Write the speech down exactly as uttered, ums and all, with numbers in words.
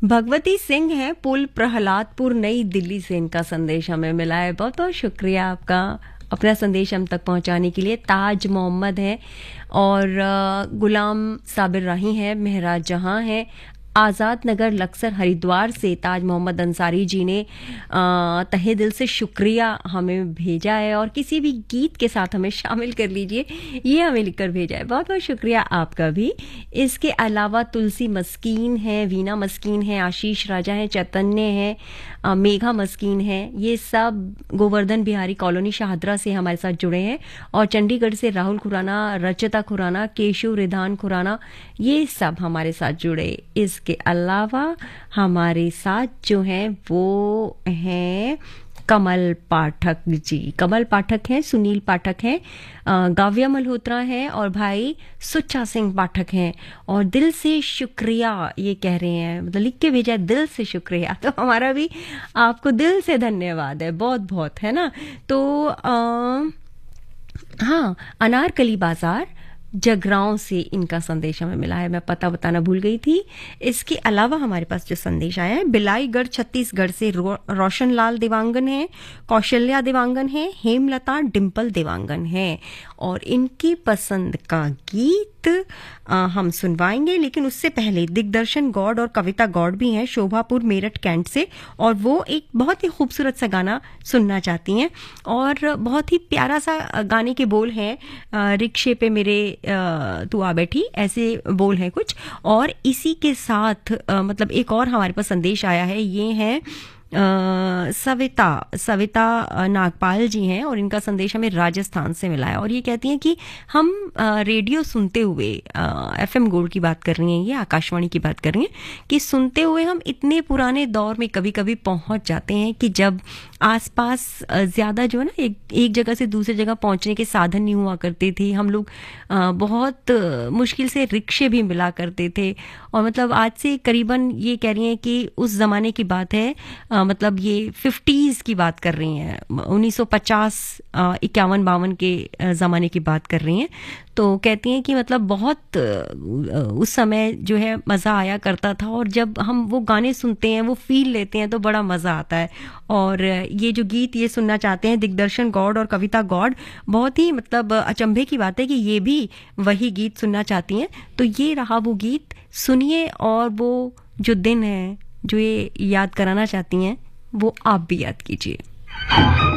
भगवती सिंह है, पुल प्रहलादपुर, नई दिल्ली से इनका संदेश हमें मिला है। बहुत बहुत शुक्रिया आपका अपना संदेश हम तक पहुंचाने के लिए। ताज मोहम्मद है और गुलाम साबिर राही है, महराज जहां है, आज़ाद नगर लक्सर हरिद्वार से ताज मोहम्मद अंसारी जी ने तहे दिल से शुक्रिया हमें भेजा है और किसी भी गीत के साथ हमें शामिल कर लीजिए, ये हमें लिखकर भेजा है। बहुत बहुत शुक्रिया आपका भी। इसके अलावा तुलसी मस्कीन है, वीना मस्कीन है, आशीष राजा है, चैतन्य है, मेघा मस्कीन है, ये सब गोवर्धन बिहारी कॉलोनी शाहदरा से हमारे साथ जुड़े हैं। और चंडीगढ़ से राहुल खुराना, रचिता खुराना, केशु रिधान खुराना, ये सब हमारे साथ जुड़े। इसके अलावा हमारे साथ जो हैं वो हैं कमल पाठक जी। कमल पाठक हैं, सुनील पाठक हैं, गाव्या मल्होत्रा है और भाई सुच्चा सिंह पाठक हैं। और दिल से शुक्रिया ये कह रहे हैं, मतलब लिख के भेजा है दिल से शुक्रिया, तो हमारा भी आपको दिल से धन्यवाद है, बहुत बहुत, है ना। तो आ, हाँ, अनारकली बाजार जगरांव से इनका संदेश हमें मिला है, मैं पता बताना भूल गई थी। इसके अलावा हमारे पास जो संदेश आया है, बिलाईगढ़ छत्तीसगढ़ से रो, रोशन लाल देवांगन है, कौशल्या देवांगन है, हेमलता डिम्पल देवांगन है और इनकी पसंद का गीत आ, हम सुनवाएंगे। लेकिन उससे पहले दिग्दर्शन गौड़ और कविता गौड़ भी हैं, शोभापुर मेरठ कैंट से, और वो एक बहुत ही खूबसूरत सा गाना सुनना चाहती हैं और बहुत ही प्यारा सा गाने के बोल हैं, रिक्शे पे मेरे तू आ बैठी, ऐसे बोल हैं कुछ। और इसी के साथ आ, मतलब एक और हमारे पास संदेश आया है, ये है आ, सविता सविता नागपाल जी हैं और इनका संदेश हमें राजस्थान से मिला है। और ये कहती हैं कि हम आ, रेडियो सुनते हुए, एफएम गोल्ड की बात कर रही हैं, ये आकाशवाणी की बात कर रही हैं, कि सुनते हुए हम इतने पुराने दौर में कभी कभी पहुंच जाते हैं कि जब आसपास ज्यादा जो है ना, एक एक जगह से दूसरी जगह पहुंचने के साधन नहीं हुआ करते थे, हम लोग आ, बहुत मुश्किल से रिक्शे भी मिला करते थे। और मतलब आज से करीबन ये कह रही हैं कि उस जमाने की बात है, आ, मतलब ये फिफ्टीज की बात कर रही हैं, उन्नीस सौ पचास इक्यावन बावन के ज़माने की बात कर रही हैं। तो कहती हैं कि मतलब बहुत उस समय जो है मज़ा आया करता था, और जब हम वो गाने सुनते हैं, वो फील लेते हैं, तो बड़ा मज़ा आता है। और ये जो गीत ये सुनना चाहते हैं दिग्दर्शन गौड़ और कविता गौड़, बहुत ही मतलब अचंभे की बात है कि ये भी वही गीत सुनना चाहती हैं। तो ये रहा वो गीत, सुनिए और वो जो दिन है जो ये याद कराना चाहती हैं वो आप भी याद कीजिए।